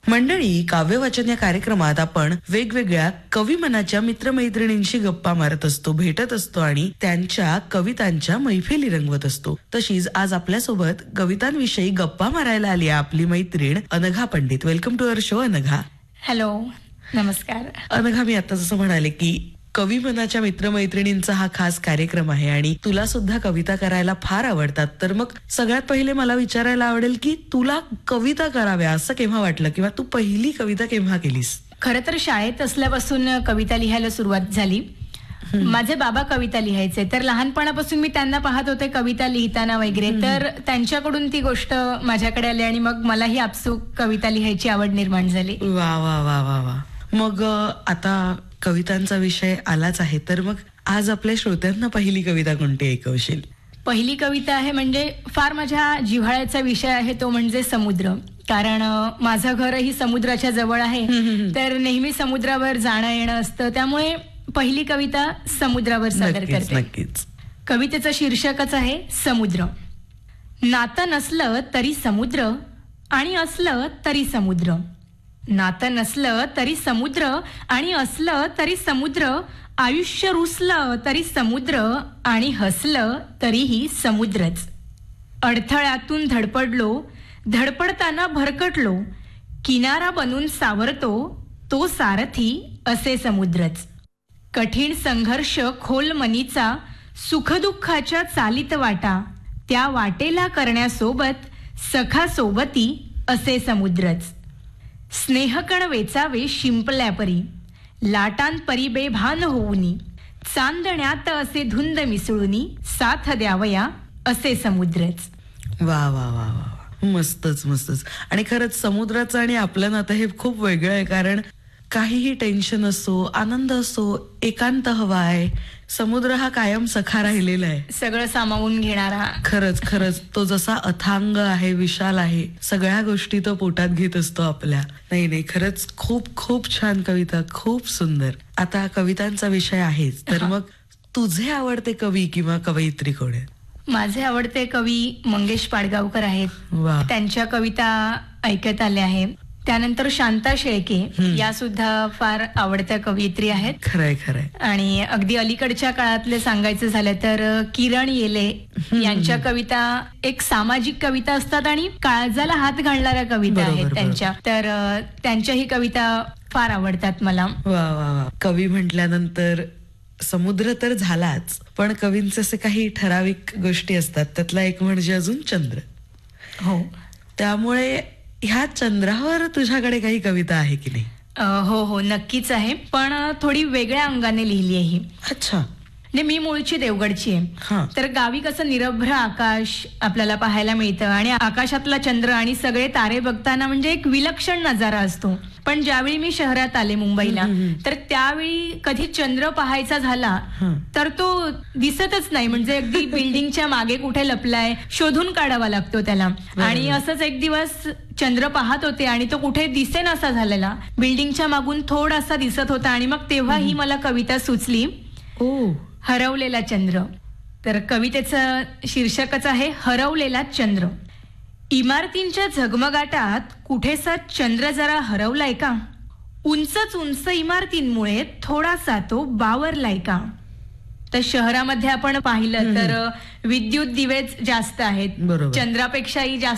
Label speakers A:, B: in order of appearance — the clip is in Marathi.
A: मंडळी, काव्यवाचन या कार्यक्रमात आपण वेगवेगळ्या कवी मनाच्या मित्रमैत्रिणींशी गप्पा मारत असतो, भेटत असतो आणि त्यांच्या कवितांच्या मैफिली रंगवत असतो. तशीच आज आपल्यासोबत कवितांविषयी गप्पा मारायला आली आपली मैत्रीण Anagha Pandit. Welcome to our show Anagha.
B: Hello, नमस्कार.
A: अनघा, मी आता जसं म्हणाले की कवी मनाच्या मित्रमैत्रिणींचा हा खास कार्यक्रम आहे आणि तुला सुद्धा कविता करायला फार आवडतात. तर मग सगळ्यात पहिले मला विचारायला आवडेल की तुला कविता कराव्या असं केव्हा वाटलं किंवा तू पहिली कविता केव्हा केलीस?
B: खरं तर शाळेत असल्यापासून कविता लिहायला सुरुवात झाली. माझे बाबा कविता लिहायचे, तर लहानपणापासून मी त्यांना पाहत होते कविता लिहिताना वगैरे, तर त्यांच्याकडून ती गोष्ट माझ्याकडे आली आणि मग मलाही आपसूक कविता लिहायची आवड निर्माण झाली.
A: वा वा वा वा वा. मग आता कवितांचा विषय आलाच आहे, तर मग आज आपल्या श्रोत्यांना पहिली कविता कोणती ऐकवशील?
B: पहिली कविता आहे म्हणजे फार माझ्या जिव्हाळ्याचा विषय आहे, तो म्हणजे समुद्र. कारण माझं घरही समुद्राच्या जवळ आहे, तर नेहमी समुद्रावर जाणं येणं असतं, त्यामुळे पहिली कविता समुद्रावर सादर करते.
A: नक्कीच.
B: कवितेचं शीर्षकच आहे समुद्र. नातं नसलं तरी समुद्र आणि असलं तरी समुद्र. नातं नसलं तरी समुद्र आणि असलं तरी समुद्र. आयुष्य रुसलं तरी समुद्र आणि हसलं तरीही समुद्रच. अडथळ्यातून धडपडलो, धडपडताना भरकटलो, किनारा बनून सावरतो तो सारथी असे समुद्रच. कठीण संघर्ष खोल मनीचा, सुखदुःखाच्या चालीत वाटा, त्या वाटेला करण्यासोबत सखा सोबती असे समुद्रच. स्नेहकण वेचावे शिंपल्यापरी, लाटांपरी बेभान होऊनी, चांदण्यात असे धुंद मिसळूनी, साथ द्यावया असे समुद्रच.
A: वा वा वा वा, मस्तच मस्तच. आणि खरंच समुद्राचं आणि आपलं नातं हे खूप वेगळं आहे, कारण काहीही टेन्शन असो, आनंद असो, एकांत हवाय, समुद्र हा कायम सखा राहिलेला आहे,
B: सगळं सामावून घेणारा.
A: खरंच खरंच तो जसा अथांग आहे, विशाल आहे, सगळ्या गोष्टी तो पोटात घेत असतो आपल्या. नाही नाही, खरंच खूप खूप छान कविता, खूप सुंदर. आता कवितांचा विषय आहेच, तर मग तुझे आवडते कवी किंवा कवयित्री कोण आहेत?
B: माझे आवडते कवी मंगेश पाडगावकर आहेत.
A: वा.
B: त्यांच्या कविता ऐकत आल्या आहे. त्यानंतर शांता शेळके या सुद्धा फार आवडत्या कवयित्री आहेत.
A: खरंय खरंय.
B: आणि अगदी अलीकडच्या काळातले सांगायचं झालं तर किरण येले यांच्या कविता एक सामाजिक कविता असतात आणि काळजाला हात घालणाऱ्या कविता आहेत त्यांच्या, तर त्यांच्याही कविता फार आवडतात मला.
A: वा वा वा. कवी म्हटल्यानंतर समुद्र तर झालाच, पण कवींचे असे काही ठराविक गोष्टी असतात, त्यातला एक म्हणजे अजून चंद्र.
B: हो,
A: त्यामुळे ह्या चंद्रावर तुझ्याकडे काही कविता आहे की नाही?
B: हो हो, नक्कीच आहे, पण थोडी वेगळ्या अंगाने लिहिली आहे ही.
A: अच्छा.
B: मी मूळची देवगडची आहे, तर गावी कसं निरभ्र आकाश आपल्याला पाहायला मिळतं आणि आकाशातला चंद्र आणि सगळे तारे बघताना म्हणजे एक विलक्षण नजारा असतो. पण ज्यावेळी मी शहरात आले मुंबईला, तर त्यावेळी कधी चंद्र पाहायचा झाला तर तो दिसतच नाही, म्हणजे अगदी बिल्डिंगच्या मागे कुठे लपलाय, शोधून काढावा लागतो त्याला. आणि असंच एक दिवस चंद्र पाहत होते आणि तो कुठे दिसेनासा झालेला, बिल्डिंगच्या मागून थोडासा दिसत होता आणि मग तेव्हा ही मला कविता सुचली, हरवलेला चंद्र. तर कवितेचं शीर्षकच आहे हरवलेला चंद्र. इमारतींच्या झगमगाटात कुठेसा चंद्र जरा हरवलाय का? उंचच उंच इमारतींमुळे थोडासा तो बावरलाय का? तर शहरामध्ये आपण पाहिलं तर विद्युत दिवेच जास्त आहेत, चंद्रापेक्षाही जास्त